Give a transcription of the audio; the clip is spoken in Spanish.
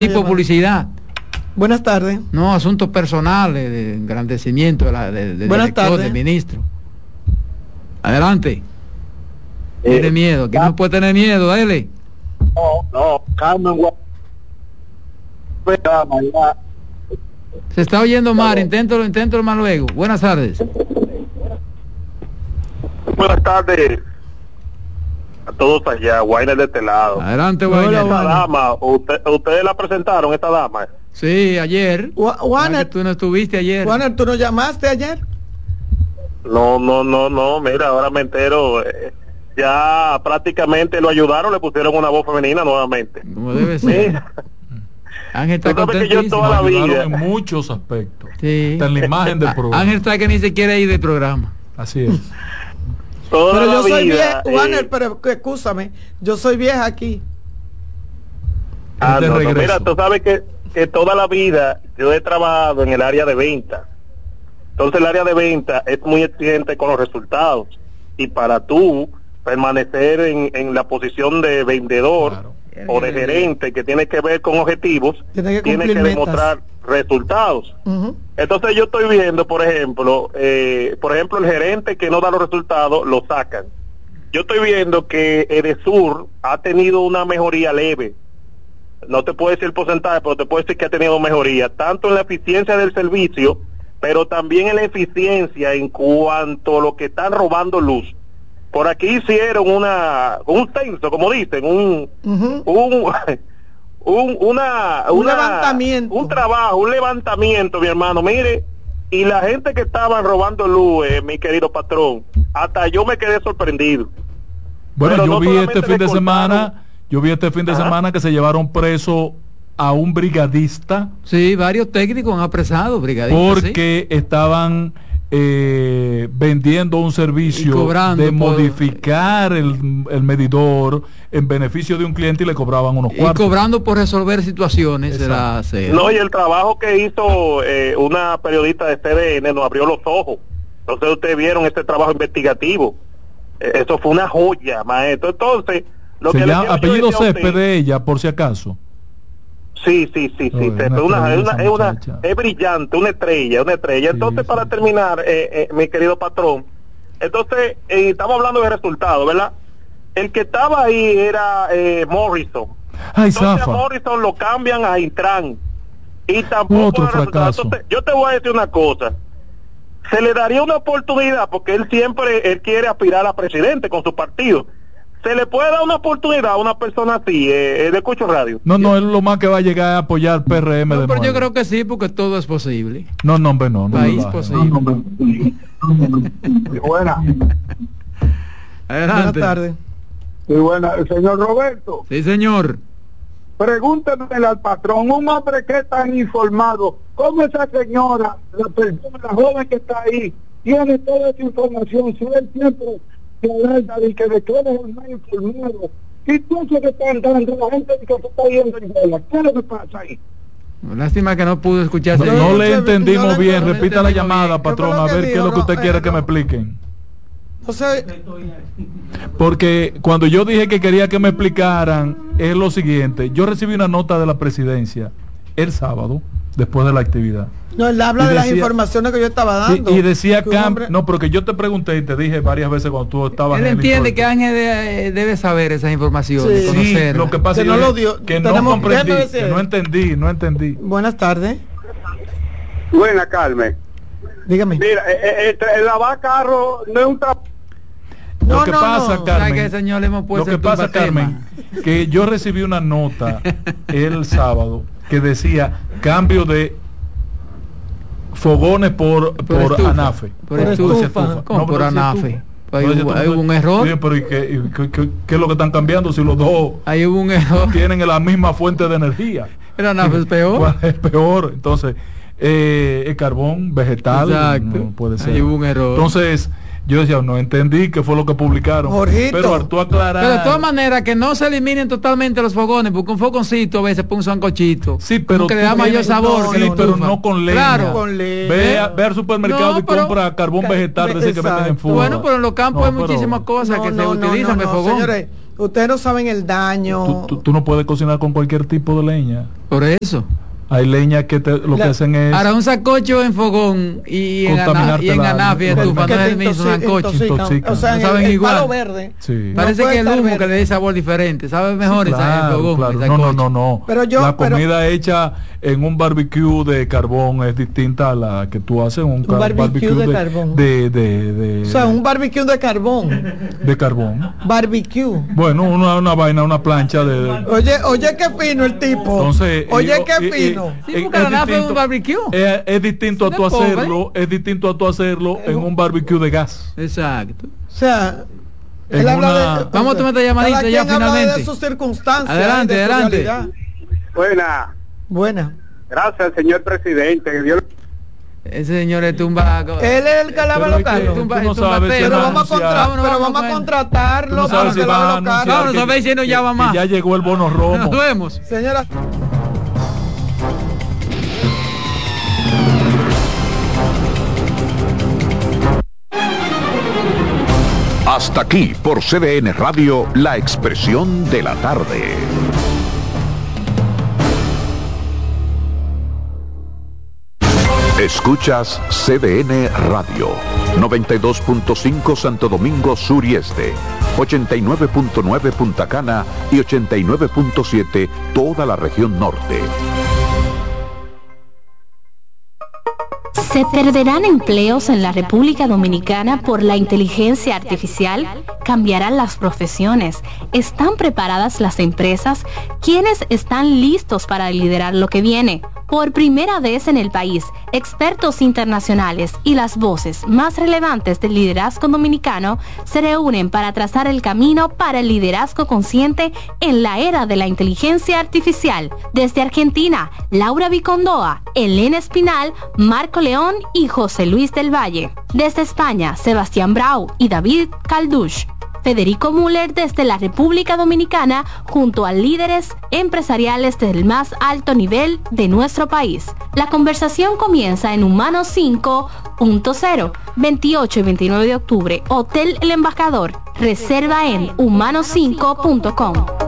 tipo publicidad. Buenas tardes. No, asuntos personales, de engrandecimiento de Buenas director, tardes. de ministro. Adelante. Tiene miedo, que no puede tener miedo, dale. No, Carmen. Se está oyendo mal, inténtalo más luego. Buenas tardes. Buenas tardes a todos allá, Wainer de este lado. Adelante, Hola, Wainer. Esta dama, ustedes la presentaron, esta dama. Sí, ayer. Juaner, Tú no estuviste ayer. Juaner, ¿tú nos llamaste ayer? No, mira, ahora me entero. Ya prácticamente lo ayudaron, le pusieron una voz femenina nuevamente. Como debe ser. Mira, Ángel está tú sabes que yo contentísimo. toda la Ayudaron vida. en muchos aspectos. Sí. Está en la imagen del programa. Ángel está que ni se quiere ir del programa. Así es. Toda Pero la yo soy vida, vieja, Juaner, pero escúchame, yo soy vieja aquí. De regreso. Mira, tú sabes que toda la vida yo he trabajado en el área de venta. Entonces el área de venta es muy exigente con los resultados. Y para tú permanecer en la posición de vendedor, Claro. o de gerente, que tiene que ver con objetivos, Tiene que tiene cumplir que metas. demostrar resultados. Ujú. Entonces yo estoy viendo, por ejemplo, el gerente que no da los resultados, lo sacan. Yo estoy viendo que Edesur ha tenido una mejoría leve. No te puedo decir el porcentaje, pero te puedo decir que ha tenido mejoría, tanto en la eficiencia del servicio, pero también en la eficiencia en cuanto a lo que están robando luz. Por aquí hicieron un censo, como dicen, Ujú. Un levantamiento. un trabajo, un levantamiento, mi hermano, mire, y la gente que estaban robando luz, mi querido patrón, hasta yo me quedé sorprendido. Bueno, Pero yo no vi solamente este fin de le semana, Ajá. que se llevaron preso a un brigadista Sí, varios técnicos han apresado, brigadistas. porque estaban vendiendo un Y servicio cobrando de por- modificar el medidor en beneficio de un cliente y le cobraban unos Y cuartos. cobrando por resolver situaciones de la acera. No, y el trabajo que hizo una periodista de CDN nos abrió los ojos. Entonces ustedes vieron este trabajo investigativo. Eso fue una joya, maestro. Entonces, lo Se que le llama quiero yo apellido decir a usted- Césped de ella, por si acaso. Sí, Oye, Césped, una estrella esa muchacha. es brillante, una estrella. Entonces, sí. para terminar, mi querido patrón, entonces, estamos hablando de resultados, ¿verdad? El que estaba ahí era Morrison. Ay, Entonces a zafa. Morrison lo cambian a Intran y tampoco Otro da resultado. fracaso. Entonces, yo te voy a decir una cosa, se le daría una oportunidad porque él quiere aspirar a presidente con su partido. Se le puede dar una oportunidad a una persona así, de Escucho Radio. No, él lo más que va a llegar a apoyar PRM No, de pero yo nuevo. creo que sí, porque todo es posible. No, hombre, no. País relaje. posible. Buena. Adelante. Buenas tardes. Sí, buena. Señor Roberto, Sí, señor. pregúntemele al patrón, un hombre que es tan informado, ¿cómo esa señora, la persona, la joven que está ahí, tiene toda esa información? Si él siempre se alerta de que de que él es el más informado, y tú eso que están dando la gente que se está yendo en bola, ¿qué es lo que pasa ahí? Lástima que no pudo escucharse. No, bien. no le entendimos no le- bien. no le Repita la entendimos llamada, bien. patrón, ¿Qué fue a lo que ver qué es lo que dijo? usted quiere que me No. expliquen. No sé, Porque cuando yo dije que quería que me explicaran, es lo siguiente. Yo recibí una nota de la presidencia el sábado, después de la actividad. no, él habla Y de las decía- informaciones que yo estaba Sí, dando. y decía Que un hombre- no, porque yo te pregunté y te dije varias veces cuando tú estabas Él en el entiende intro. que Ángel debe saber esas informaciones, Sí. Sí, conocerlas. lo que pasa Que es no lo dio. que no Tenemos- comprendí, déjame decir. que no entendí. Buenas tardes. Buena, Carmen. Dígame. Mira, el lavar carro no es un trabajo. Lo que pasa, O sea, Carmen, que, señor, le hemos lo puesto que el pasa, tumbatema. Carmen, que yo recibí una nota el sábado que decía cambio de fogones por estufa. ANAFE. Por No estufa. decía ¿Cómo No, por pero decía ANAFE? estufa. Ahí No decía hubo- estufa. ahí hubo un error. Oye, pero ¿qué es lo que están cambiando si los dos Ahí hubo un error. tienen la misma fuente de energía? Era ANAFE es peor. ¿Cuál es peor? Entonces, el carbón vegetal Exacto. no puede ser. Ahí hubo un error. Entonces, yo decía, no entendí qué fue lo que publicaron. Jorgito. Pero al tú aclarar. Pero de todas maneras, que no se eliminen totalmente los fogones, porque un fogoncito a veces pone un sancochito. Sí, pero como que le tú da mayor tienes- sabor. no, que sí, la pero estufa. no con leña. Claro. Con leña. Ve al supermercado No, y pero- compra carbón vegetal de ese que venden en Exacto. fuga. Bueno, pero en los campos No, hay pero- muchísimas cosas que se utilizan de fogón. Señores, Ustedes no saben el daño. Tú no puedes cocinar con cualquier tipo de leña. Por eso. Hay leña que lo que hacen es... Ahora un sancocho en fogón y en anafia, estufa, no es el mismo sancocho. O sea, no saben el igual. palo verde. Sí. Parece que el humo que le dé sabor diferente. Sabe mejor sí, en fogón. Claro. No. Pero la comida hecha en un barbecue de carbón es distinta a la que tú haces en un barbecue de carbón. O sea, un barbecue de carbón. De carbón. Barbecue. Bueno, una vaina, una plancha de... Oye, qué fino el tipo. Entonces, oye, qué fino. Sí, porque la nafia es un barbecue. Es distinto a tú hacerlo, en un barbecue de gas. Exacto. O sea, él habla de... Vamos a tomar esta llamadita ya finalmente. De sus circunstancias. Adelante. Buena. Gracias, señor presidente. Ese señor es tumba. Él es el que lava los carros. Pero vamos a contratarlo para que lave los carros. No sabéis si no llama más. Ya llegó el bono romo. Nos vemos. Señora. Hasta aquí por CDN Radio, la expresión de la tarde. Escuchas CDN Radio, 92.5 Santo Domingo Sur y Este, 89.9 Punta Cana y 89.7 toda la región norte. ¿Se perderán empleos en la República Dominicana por la inteligencia artificial? ¿Cambiarán las profesiones? ¿Están preparadas las empresas? ¿Quiénes están listos para liderar lo que viene? Por primera vez en el país, expertos internacionales y las voces más relevantes del liderazgo dominicano se reúnen para trazar el camino para el liderazgo consciente en la era de la inteligencia artificial. Desde Argentina, Laura Vicondoa, Elena Espinal, Marco León y José Luis del Valle. Desde España, Sebastián Brau y David Calduch. Federico Müller desde la República Dominicana junto a líderes empresariales del más alto nivel de nuestro país. La conversación comienza en Humano 5.0, 28 y 29 de octubre, Hotel El Embajador. Reserva en humano5.com.